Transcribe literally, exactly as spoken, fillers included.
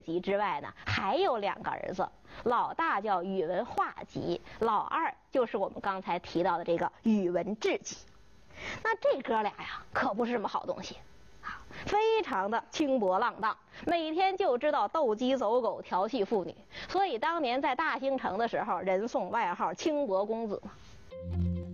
吉之外呢，还有两个儿子，老大叫宇文化及，老二就是我们刚才提到的这个宇文智及。那这哥俩呀，可不是什么好东西啊，非常的轻薄浪荡，每天就知道斗鸡走狗、调戏妇女，所以当年在大兴城的时候，人送外号轻薄公子嘛。